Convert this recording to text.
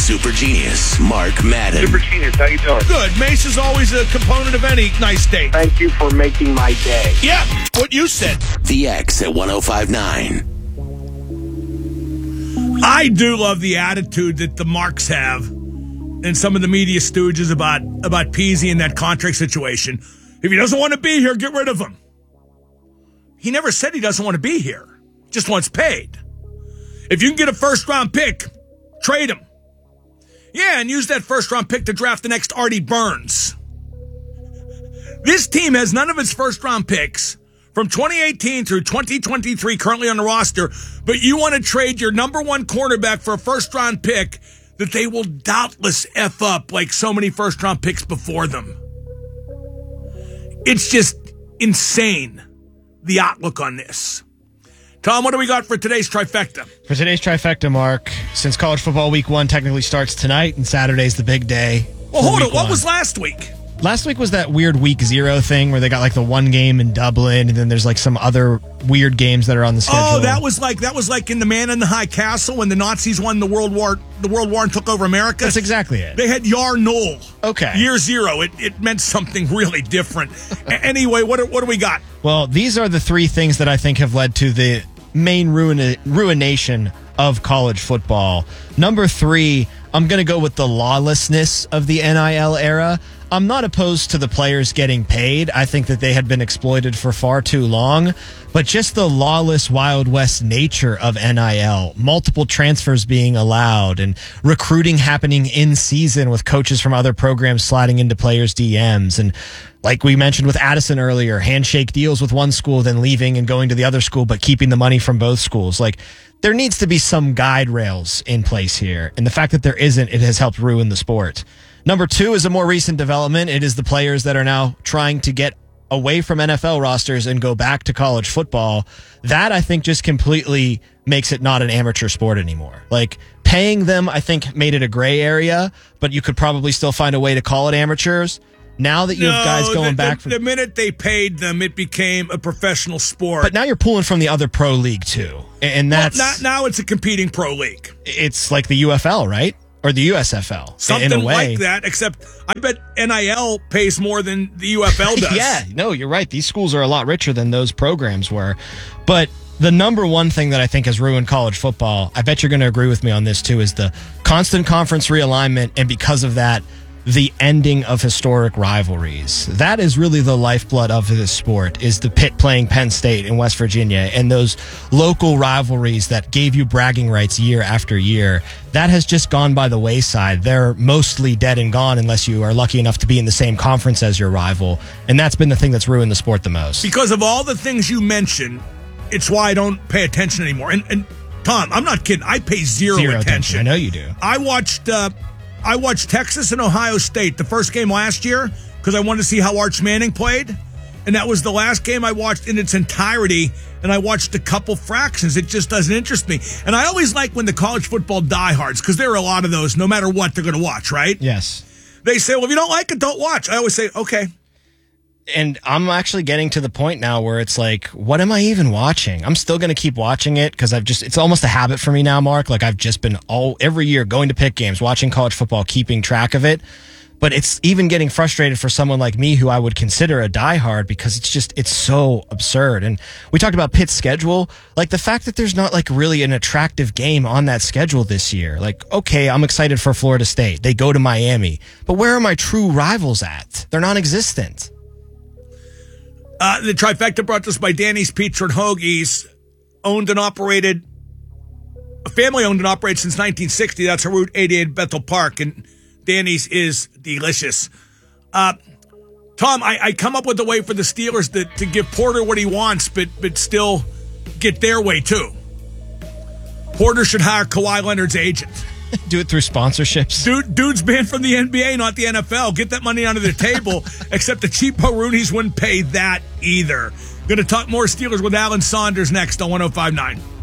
super genius, Mark Madden. Super genius, how you doing? Good. Mace is always a component of any nice day. Thank you for making my day. Yeah, what you said. The X at 105.9. I do love the attitude that the Marks have and some of the media stooges about Peasy and that contract situation. If he doesn't want to be here, get rid of him. He never said he doesn't want to be here. Just wants paid. If you can get a first-round pick, trade him. Yeah, and use that first-round pick to draft the next Artie Burns. This team has none of its first-round picks from 2018 through 2023 currently on the roster, but you want to trade your number one cornerback for a first-round pick that they will doubtless F up like so many first-round picks before them. It's just insane, the outlook on this. Tom, what do we got for today's trifecta? For today's trifecta, Mark, since college football week 1 technically starts tonight and Saturday's the big day. Well, hold on. What was last week? Last week was that weird week 0 thing where they got like the one game in Dublin and then there's like some other weird games that are on the schedule. Oh, that was like in the Man in the High Castle when the Nazis won the World War and took over America. That's exactly it. They had Yar Knoll. Okay. Year 0. It meant something really different. Anyway, what do we got? Well, these are the 3 things that I think have led to the main ruination of college football. Number 3, I'm going to go with the lawlessness of the NIL era. I'm not opposed to the players getting paid. I think that they had been exploited for far too long. But just the lawless Wild West nature of NIL, multiple transfers being allowed and recruiting happening in season with coaches from other programs sliding into players' DMs. And like we mentioned with Addison earlier, handshake deals with one school, then leaving and going to the other school, but keeping the money from both schools. Like, there needs to be some guide rails in place here. And the fact that there isn't, it has helped ruin the sport. Number 2 is a more recent development. It is the players that are now trying to get away from NFL rosters and go back to college football. That, I think, just completely makes it not an amateur sport anymore. Like, paying them, I think, made it a gray area, but you could probably still find a way to call it amateurs. Now that you have guys going back from... The minute they paid them, it became a professional sport. But now you're pulling from the other pro league, too. And that's... Well, now it's a competing pro league. It's like the UFL, right? Or the USFL. Something in a way. like that, except I bet NIL pays more than the UFL does. Yeah, no, you're right. These schools are a lot richer than those programs were. But the number one thing that I think has ruined college football, I bet you're going to agree with me on this too, is the constant conference realignment, and because of that, the ending of historic rivalries. That is really the lifeblood of this sport, is the Pitt playing Penn State in West Virginia and those local rivalries that gave you bragging rights year after year. That has just gone by the wayside. They're mostly dead and gone unless you are lucky enough to be in the same conference as your rival. And that's been the thing that's ruined the sport the most. Because of all the things you mentioned, it's why I don't pay attention anymore. And Tom, I'm not kidding. I pay zero attention. I know you do. I watched Texas and Ohio State, the first game last year, because I wanted to see how Arch Manning played. And that was the last game I watched in its entirety, and I watched a couple fractions. It just doesn't interest me. And I always like when the college football diehards, because there are a lot of those, no matter what, they're going to watch, right? Yes. They say, well, if you don't like it, don't watch. I always say, okay. And I'm actually getting to the point now where it's like, what am I even watching? I'm still going to keep watching it because it's almost a habit for me now, Mark. Like, I've just been every year going to Pitt games, watching college football, keeping track of it. But it's even getting frustrated for someone like me who I would consider a diehard because it's so absurd. And we talked about Pitt's schedule. Like, the fact that there's not like really an attractive game on that schedule this year. Like, okay, I'm excited for Florida State. They go to Miami. But where are my true rivals at? They're non-existent. The trifecta brought to us by Danny's Pizza and Hoagies, family owned and operated since 1960. That's Route 88 Bethel Park, and Danny's is delicious. Tom, I come up with a way for the Steelers to give Porter what he wants, but still get their way too. Porter should hire Kawhi Leonard's agent. Do it through sponsorships. Dude's banned from the NBA, not the NFL. Get that money under the table, except the cheapo Roonies wouldn't pay that either. Going to talk more Steelers with Alan Saunders next on 105.9.